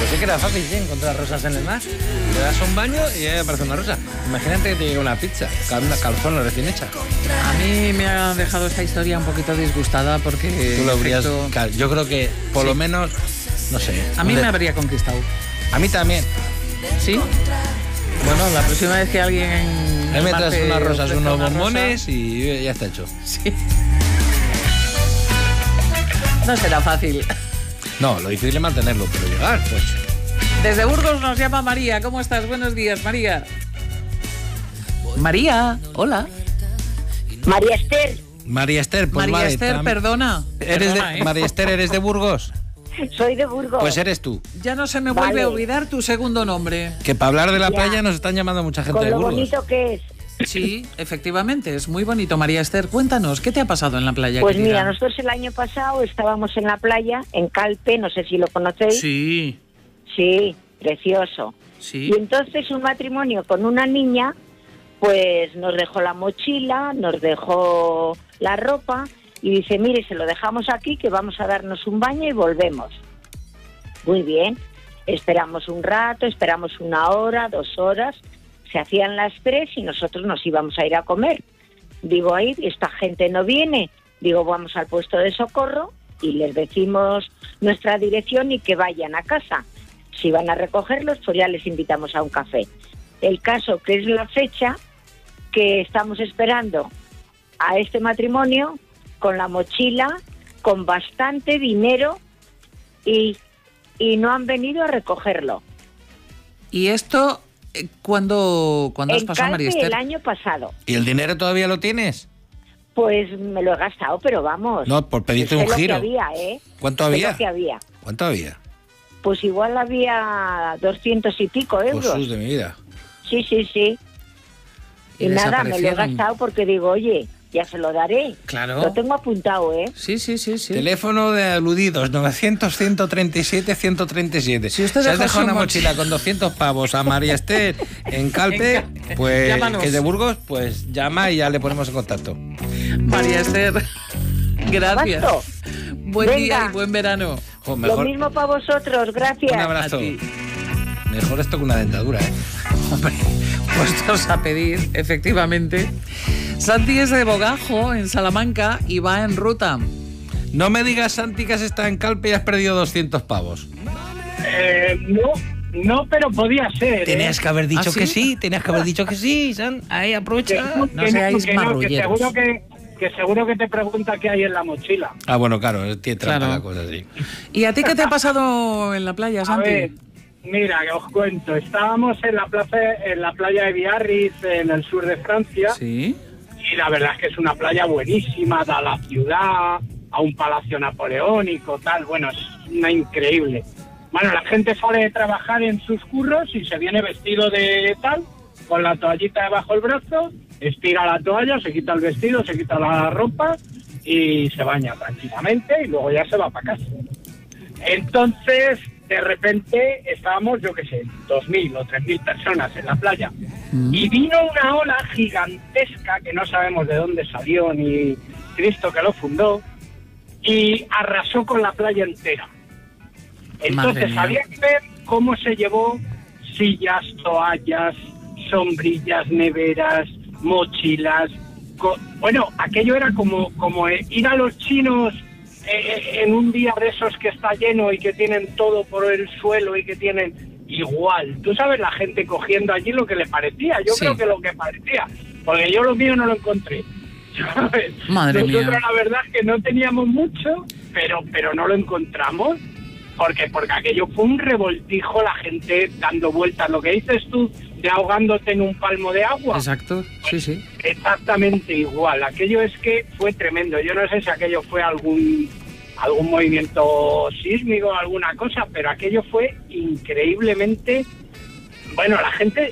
Pensé que era fácil, ¿sí? Encontrar rosas en el mar. Le das un baño y ya aparece una rosa. Imagínate que te llega una pizza, una calzona recién hecha. A mí me ha dejado esta historia un poquito disgustada porque... Tú lo habrías... Yo creo que, por lo menos, no sé. A mí me habría conquistado. A mí también. ¿Sí? Bueno, la próxima vez que alguien... Me metas unas rosas, unos bombones y ya está hecho. Sí. No será fácil. No, lo difícil es mantenerlo, pero llegar, pues. Desde Burgos nos llama María. ¿Cómo estás? Buenos días, María. María, hola. María Esther. María Esther, pues María vale, Esther, perdona. María Esther, ¿eres de Burgos? Soy de Burgos. Pues eres tú. Ya no se me vuelve a olvidar tu segundo nombre. Que para hablar de la playa nos están llamando mucha gente de Burgos. Con lo bonito que es. Sí, efectivamente, es muy bonito. María Esther, cuéntanos, ¿qué te ha pasado en la playa? Pues querida? mira, nosotros el año pasado estábamos en la playa, en Calpe, no sé si lo conocéis. Sí. Sí, precioso. Sí. Y entonces un matrimonio con una niña, pues nos dejó la mochila, nos dejó la ropa y dice, mire, se lo dejamos aquí que vamos a darnos un baño y volvemos. Muy bien, esperamos un rato, esperamos 1 hora, 2 horas... Se hacían las 3 y nosotros nos íbamos a ir a comer. Digo, ahí, esta gente no viene. Digo, vamos al puesto de socorro y les decimos nuestra dirección y que vayan a casa. Si van a recogerlos, pues ya les invitamos a un café. El caso que es la fecha que estamos esperando a este matrimonio con la mochila, con bastante dinero y no han venido a recogerlo. ¿Y esto... ¿Cuándo has pasado, María Esther? El año pasado. ¿Y el dinero todavía lo tienes? Pues me lo he gastado, pero vamos. No, por pedirte un giro. Lo que había, ¿eh? ¿Cuánto había? Lo que había. ¿Cuánto había? Pues igual había 200 y pico euros. Jesús de mi vida. Sí. Y nada, me lo he gastado porque digo, oye, ya se lo daré. Claro. Lo tengo apuntado, ¿eh? Sí. Teléfono de aludidos, 900-137-137. Si usted has dejado una mochila mochila con 200 pavos a María Esther en Calpe, pues llámanos. Que es de Burgos, pues llama y ya le ponemos en contacto. María Esther, gracias. ¿Basto? Buen día y buen verano. Mejor, lo mismo para vosotros, gracias. Un abrazo. Mejor esto que una dentadura, ¿eh? Hombre, puestos a pedir, efectivamente. Santi es de Bogajo, en Salamanca, y va en ruta. No me digas, Santi, que has estado en Calpe y has perdido 200 pavos. No, pero podía ser. Tenías que haber dicho ¿Ah, que sí? sí, tenías que haber dicho que sí, San. Ahí, aprovecha. No seáis marrulleros. Que seguro que te pregunta qué hay en la mochila. Ah, bueno, claro, tiene trampa Claro. la cosa, sí. ¿Y a ti qué te ha pasado en la playa, Santi? A ver, mira, que os cuento. Estábamos en la playa de Biarritz, en el sur de Francia. Sí. Y la verdad es que es una playa buenísima, da a la ciudad, a un palacio napoleónico, tal. Bueno, es una increíble. Bueno, la gente sale de trabajar en sus curros y se viene vestido de tal, con la toallita debajo del brazo, estira la toalla, se quita el vestido, se quita la ropa y se baña tranquilamente y luego ya se va para casa. Entonces, de repente estábamos, yo qué sé, 2.000 o 3.000 personas en la playa. Y vino una ola gigantesca que no sabemos de dónde salió ni Cristo que lo fundó y arrasó con la playa entera. Entonces había que ver cómo se llevó sillas, toallas, sombrillas, neveras, mochilas. Bueno, aquello era como ir a los chinos en un día de esos que está lleno y que tienen todo por el suelo y que tienen igual. Tú sabes, la gente cogiendo allí lo que le parecía. Yo creo que lo que parecía, porque yo lo mío no lo encontré. ¿Sabes? Madre Nosotros mía. la verdad es que no teníamos mucho, pero no lo encontramos. Porque aquello fue un revoltijo, la gente dando vueltas, lo que dices tú, de ahogándote en un palmo de agua. Exacto, sí. Exactamente igual, aquello es que fue tremendo. Yo no sé si aquello fue algún movimiento sísmico o alguna cosa, pero aquello fue increíblemente... Bueno, la gente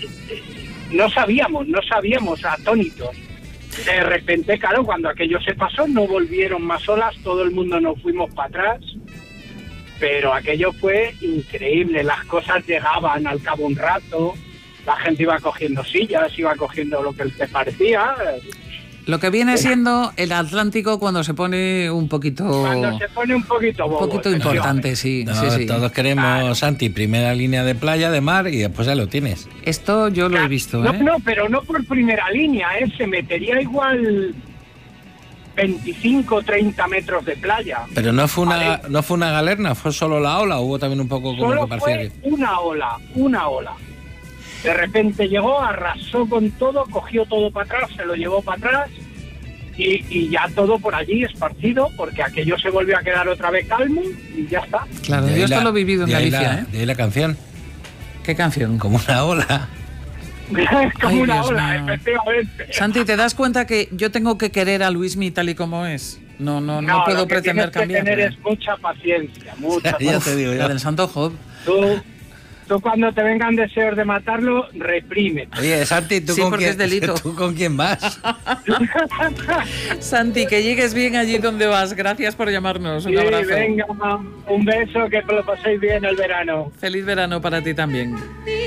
no sabíamos, atónitos. De repente, claro, cuando aquello se pasó, no volvieron más olas, todo el mundo nos fuimos para atrás. Pero aquello fue increíble, las cosas llegaban al cabo un rato, la gente iba cogiendo sillas, iba cogiendo lo que les parecía. Lo que viene siendo el Atlántico cuando se pone un poquito... Cuando se pone un poquito bobo. Un poquito importante, sí. No, sí. Todos queremos, Santi, primera línea de playa, de mar, y después ya lo tienes. Esto yo lo he visto, ¿eh? No, pero no por primera línea, se metería igual 25, 30 metros de playa. Pero no fue una galerna, fue solo la ola, o hubo también un poco como Solo que parecía fue que... una ola. De repente llegó, arrasó con todo, cogió todo para atrás, se lo llevó para atrás y ya todo por allí esparcido, porque aquello se volvió a quedar otra vez calmo y ya está. Claro, yo esto lo he vivido en Galicia, ¿eh? De ahí la canción. ¿Qué canción? Como una ola. Como Ay, una Dios ola, mío. efectivamente. Santi, ¿te das cuenta que yo tengo que querer a Luismi tal y como es? No puedo lo que pretender tienes que tener cambiar. es mucha paciencia, mucha Ya paciencia. te digo La yo. del Santo Job. Tú cuando te vengan deseos de matarlo, reprime. Oye, Santi, Sí, porque es delito. ¿tú con quién vas? Santi, que llegues bien allí donde vas. Gracias por llamarnos. Un Sí, abrazo. venga, un beso, que lo paséis bien el verano. Feliz verano para ti también.